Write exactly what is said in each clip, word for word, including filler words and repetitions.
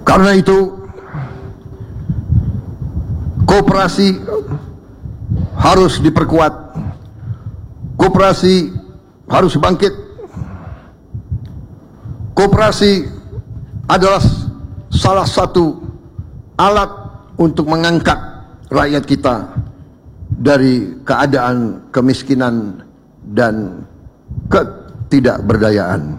Karena itu koperasi harus diperkuat, koperasi harus bangkit. Koperasi adalah salah satu alat untuk mengangkat rakyat kita dari keadaan kemiskinan dan ketidakberdayaan.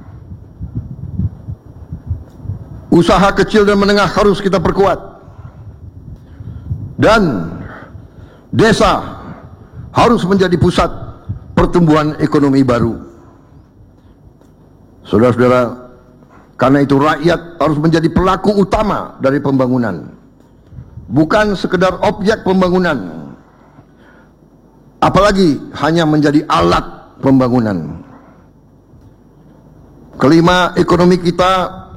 Usaha kecil dan menengah harus kita perkuat, dan desa harus menjadi pusat pertumbuhan ekonomi baru. Saudara-saudara, karena itu rakyat harus menjadi pelaku utama dari pembangunan, bukan sekedar objek pembangunan, apalagi hanya menjadi alat pembangunan. Kelima, ekonomi kita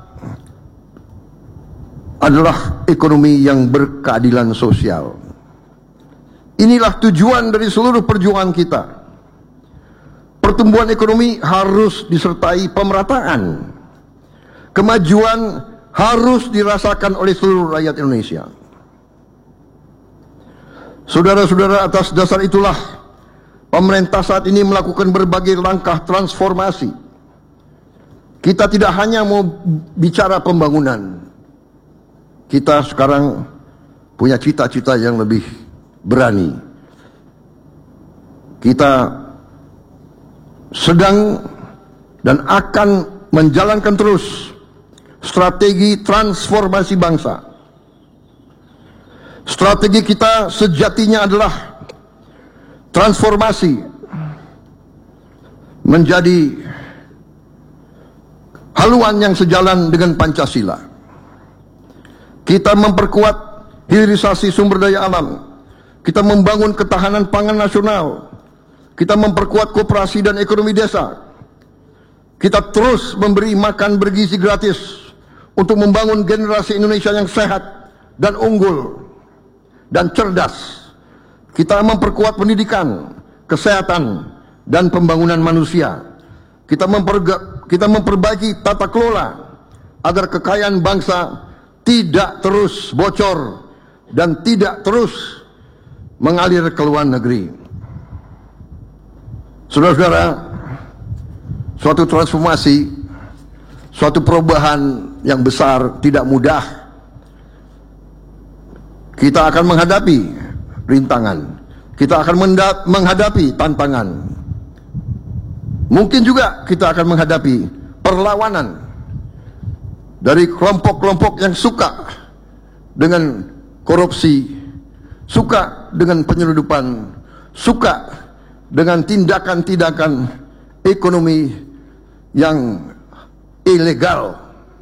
adalah ekonomi yang berkeadilan sosial. Inilah tujuan dari seluruh perjuangan kita. Pertumbuhan ekonomi harus disertai pemerataan. Kemajuan harus dirasakan oleh seluruh rakyat Indonesia. Saudara-saudara, atas dasar itulah pemerintah saat ini melakukan berbagai langkah transformasi. Kita tidak hanya mau bicara pembangunan, kita sekarang punya cita-cita yang lebih berani. Kita sedang dan akan menjalankan terus strategi transformasi bangsa. Strategi kita sejatinya adalah transformasi menjadi haluan yang sejalan dengan Pancasila. Kita memperkuat hilirisasi sumber daya alam. Kita membangun ketahanan pangan nasional. Kita memperkuat koperasi dan ekonomi desa. Kita terus memberi makan bergizi gratis untuk membangun generasi Indonesia yang sehat dan unggul dan cerdas. Kita memperkuat pendidikan, kesehatan, dan pembangunan manusia. Kita, kita memperbaiki tata kelola agar kekayaan bangsa tidak terus bocor dan tidak terus mengalir ke luar negeri. Saudara-saudara, suatu transformasi, suatu perubahan yang besar tidak mudah. Kita akan menghadapi rintangan, kita akan menghadapi tantangan. Mungkin juga kita akan menghadapi perlawanan dari kelompok-kelompok yang suka dengan korupsi, suka dengan penyeludupan, suka dengan tindakan-tindakan ekonomi yang ilegal.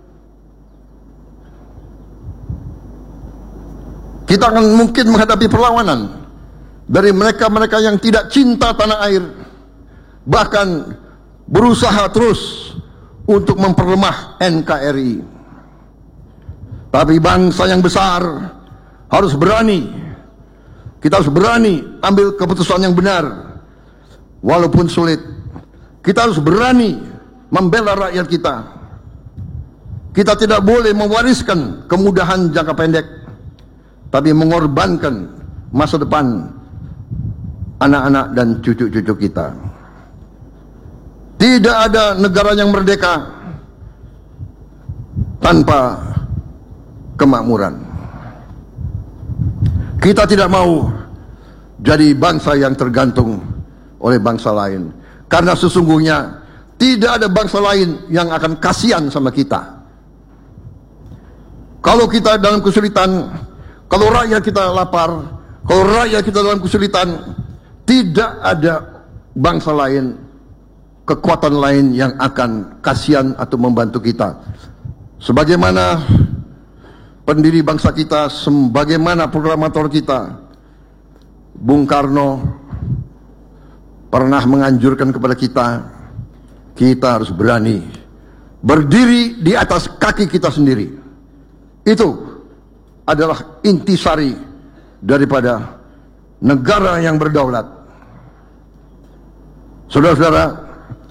Kita akan mungkin menghadapi perlawanan dari mereka-mereka yang tidak cinta tanah air, bahkan berusaha terus untuk memperlemah N K R I. Tapi bangsa yang besar harus berani. Kita harus berani ambil keputusan yang benar walaupun sulit. Kita harus berani membela rakyat kita. Kita tidak boleh mewariskan kemudahan jangka pendek, tapi mengorbankan masa depan anak-anak dan cucu-cucu kita. Tidak ada negara yang merdeka tanpa kemakmuran. Kita tidak mau jadi bangsa yang tergantung oleh bangsa lain, karena sesungguhnya tidak ada bangsa lain yang akan kasihan sama kita. Kalau kita dalam kesulitan, kalau rakyat kita lapar, kalau rakyat kita dalam kesulitan, tidak ada bangsa lain, kekuatan lain yang akan kasihan atau membantu kita. Sebagaimana pendiri bangsa kita, sebagaimana proklamator kita, Bung Karno pernah menganjurkan kepada kita, kita harus berani berdiri di atas kaki kita sendiri. Itu adalah intisari daripada negara yang berdaulat. Saudara-saudara,